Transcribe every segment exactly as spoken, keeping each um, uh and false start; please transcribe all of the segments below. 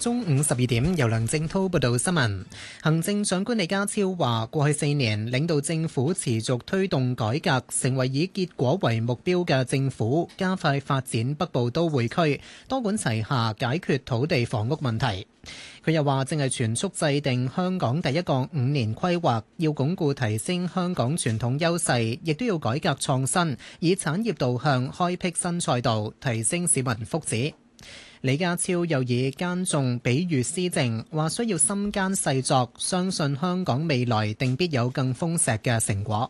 中午十二點，由梁正滔報道新聞。行政長官李家超話：過去四年，領導政府持續推動改革，成為以結果為目標嘅政府，加快發展北部都會區，多管齊下解決土地房屋問題。佢又話：正係全速制定香港第一個五年規劃，要鞏固提升香港傳統優勢，亦都要改革創新，以產業導向開闢新賽道，提升市民福祉。李家超又以耕種比喻施政，話需要深耕細作，相信香港未來定必有更豐碩嘅成果。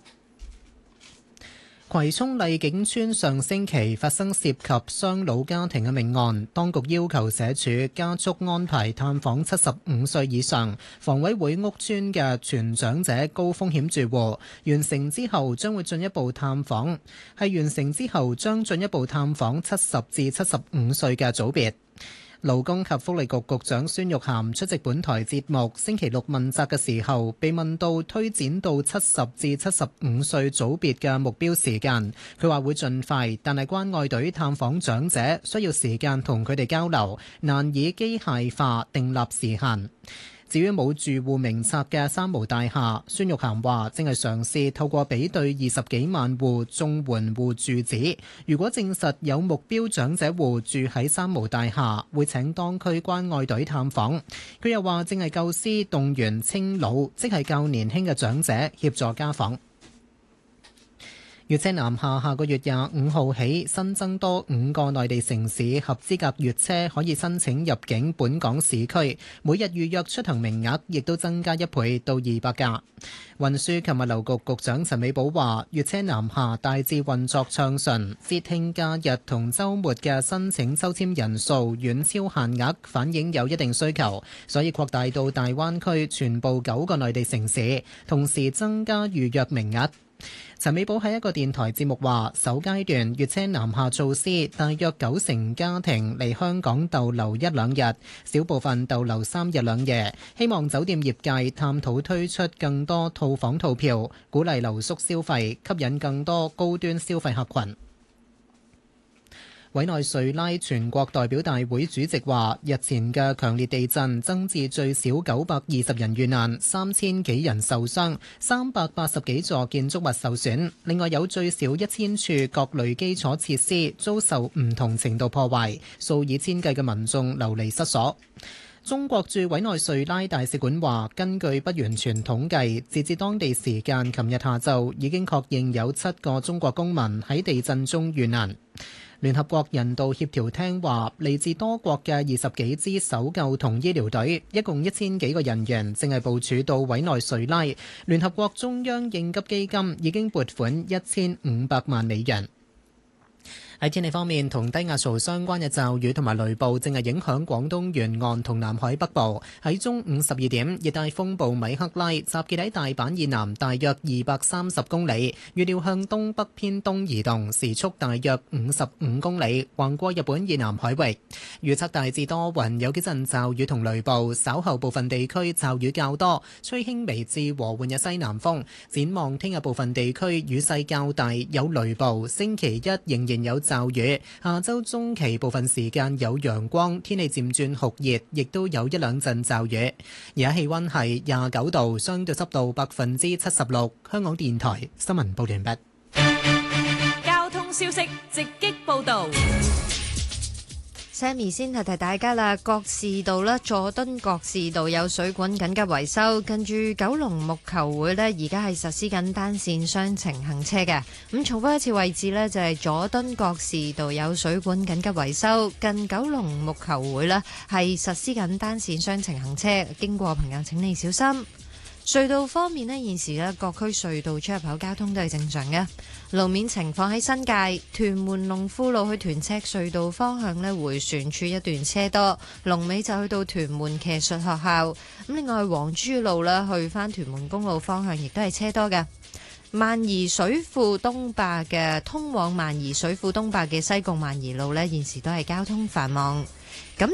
葵涌麗景村上星期發生涉及雙老家庭嘅命案，當局要求社署加速安排探訪七十五歲以上房委會屋邨嘅全長者高風險住戶，完成之後將會進一步探訪，係完成之後將進一步探訪七十至七十五歲嘅組別。勞工及福利局局長孫玉菡出席本台節目星期六問責嘅時候，被問到推展到七十至七十五歲組別嘅目標時間，佢話會盡快，但係關愛隊探訪長者需要時間同佢哋交流，難以機械化訂立時限。至於冇住戶名冊嘅三無大廈，孫玉菡話正係嘗試透過比對二十幾萬戶綜援戶住址，如果證實有目標長者戶住喺三無大廈，會請當區關愛隊探訪。佢又話正係構思動員青老，即係較年輕嘅長者協助家訪。粵車南下下個月廿五號起新增多五個內地城市合資格粵車可以申請入境本港市區，每日預約出行名額亦都增加一倍到二百架。運輸及物流局局長陳美寶話：粵車南下大致運作暢順，節慶假日同週末嘅申請抽籤人數遠超限額，反映有一定需求，所以擴大到大灣區全部九個內地城市，同時增加預約名額。陳美寶喺一個電台節目話，首階段粵車南下措施，大約九成家庭嚟香港逗留一兩日，少部分逗留三日兩夜。希望酒店業界探討推出更多套房套票，鼓勵留宿消費，吸引更多高端消費客群。委內瑞拉全國代表大會主席話：日前嘅強烈地震增至最少九百二十人遇難，三千幾人受傷，三百八十幾座建築物受損，另外有最少一千處各類基礎設施遭受唔同程度破壞，數以千計嘅民眾流離失所。中國駐委內瑞拉大使館話，根據不完全統計，截至當地時間琴日下晝，已經確認有七個中國公民喺地震中遇難。聯合國人道協調廳話，嚟自多國嘅二十幾支搜救同醫療隊，一共一千幾個人員，正係部署到委內瑞拉。聯合國中央應急基金已經撥款一千五百萬美元。喺天氣方面，同低壓槽相關嘅驟雨同埋雷暴正係影響廣東沿岸同南海北部。喺中午十二點，熱帶風暴米克拉集結喺大阪以南大約二百三十公里，預料向東北偏東移動，時速大約五十五公里，橫過日本以南海域。預測大致多雲，有幾陣驟雨同雷暴，稍後部分地區驟雨較多，吹輕微至和緩嘅西南風。展望聽日部分地區雨勢較大，有雷暴。星期一仍然有驟雨，下周中期部分時間有陽光，天氣漸轉酷熱，亦都有一兩陣驟雨。而家氣溫係廿九度，相對濕度百分之七十六。香港電台新聞報完畢。 交通消息直擊報道。 Sammy 先提提大家啦，覺士道啦，佐敦覺士道有水管緊急維修，近住九龍木球會呢，而家係實施緊單線雙程行車嘅。咁重複一次位置呢，就係佐敦覺士道有水管緊急維修，近九龍木球會呢，係實施緊單線雙程行車，經過朋友請你小心。隧道方面呢，現時呢各區隧道出入口交通都係正常嘅。路面情況喺新界屯門龍富路去屯赤隧道方向呢，迴旋處一段車多，龍尾就去到屯門騎術學校。咁另外黃珠路呢，去返屯門公路方向亦都係車多嘅。萬宜水庫東壩嘅通往萬宜水庫東壩嘅西貢萬宜路呢，現時都係交通繁忙。咁